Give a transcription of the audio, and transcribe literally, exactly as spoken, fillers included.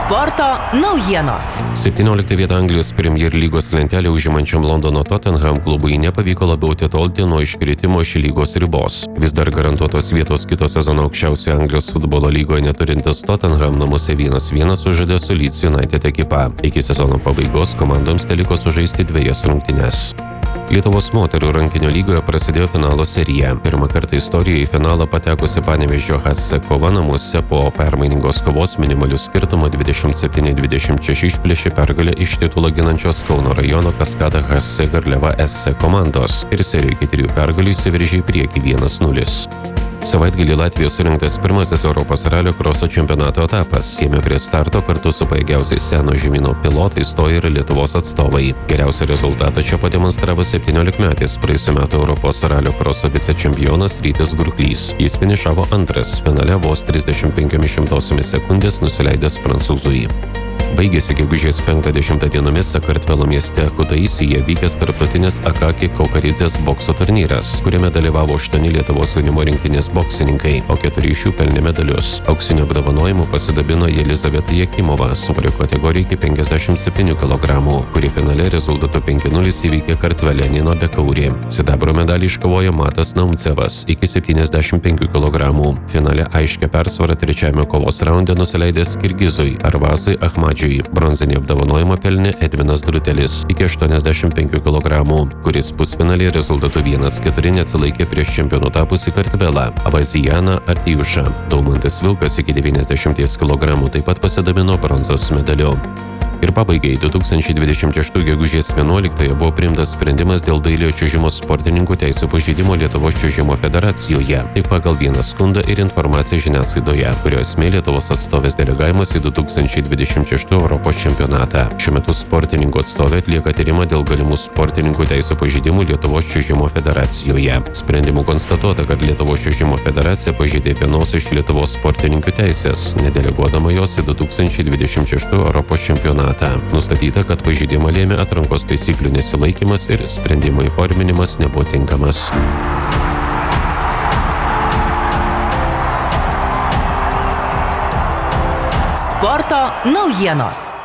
Sporto naujienos. septynioliktą vietą Anglijos Premier lygos lentelę užimančiam Londono Tottenham klubui nepavyko labiau atitolti nuo iškritimo iš lygos ribos. Vis dar garantuotos vietos kito sezono aukščiausioje Anglijos futbolo lygoje neturintis Tottenham namuose vienas vienas sužaidė su Leeds United ekipa. Iki sezono pabaigos komandoms teliko sužaisti dvejas rungtynes. Lietuvos moterų rankinio lygoje prasidėjo finalo serija. Pirmą kartą istorijoje į finalą patekusi Panevėžio H C kova namuose po permainingos kovos minimalių skirtumų dvidešimt septyni dvidešimt šeši išplėšė pergalę iš titulą ginančios Kauno rajono Kaskada H C Garliava S C komandos ir serijoje iki trijų pergalių įsiveržė į priekį vienas nulis. Savaitgalį Latvijos surinktas pirmasis Europos ralio kroso čempionato etapas. Jame prie starto kartu su pajėgiausiais seno žemyno pilotais stojo ir Lietuvos atstovai. Geriausią rezultatą čia pademonstravo septyniolikmetis praėjusių metų Europos ralio kroso vicečempionas Rytis Gurklys. Jis finišavo antras, finale vos trisdešimt penkiomis šimtosiomis sekundės nusileidęs prancūzui. Baigėsi gegužės penktą dešimtą dienomis Sakartvelo mieste Kutaisyje vykęs tarptautinis Akaki Kaukaridzės bokso turnyras, kuriame dalyvavo aštuoni Lietuvos jaunimo rinktinės boksininkai, o keturi iš jų pelnė medalius. Auksiniu apdovanojimu pasidabino Jelizaveta Jakimova svorio kategorijoje iki penkiasdešimt septynių kilogramų, kuri finale rezultatu penki nulis įveikė Kartvelę Nino Bekaurį. Sidabro medalį iškovojo Matas Naumcevas iki septyniasdešimt penkių kilogramų. Finale aiškia persvara trečiajame kovos raunde nusileidęs Kirgizui Arvazui Ahmadžiui. Bronzinį apdovanojimą pelnė Edvinas Drutelis iki aštuoniasdešimt penkių kilogramų, kuris pusfinalį rezultatu vienas keturi neatsilaikė prieš čempionu tapusį Kartvelą Avazijaną Artijušą. Daumantas Vilkas iki devyniasdešimties kilogramų taip pat pasidabino bronzos medaliu. Ir pabaigai du tūkstančiai dvidešimt šeštų gegužės vienuoliktąją buvo priimtas sprendimas dėl dailiojo čiuožimo sportininkų teisių pažeidimo Lietuvos čiuožimo federacijoje. Tai pagal vieną skundą ir informaciją žiniasklaidoje, kurio esmė Lietuvos atstovės delegavimas į du tūkstančiai dvidešimt šeštų Europos čempionatą. Šiuo metu sportininkų atstovė atlieka tyrimą dėl galimų sportininkų teisių pažeidimų Lietuvos čiuožimo federacijoje. Sprendimu konstatuota, kad Lietuvos čiuožimo federacija pažeidė vienos iš Lietuvos sportininkų teisės, nedeleguodama jos į du tūkstančiai dvidešimt šeštų Europos čempionatą. Nustatyta, kad pažeidimą lėmė atrankos taisyklių nesilaikymas ir sprendimo įforminimas nebuvo tinkamas. Sporto naujienos.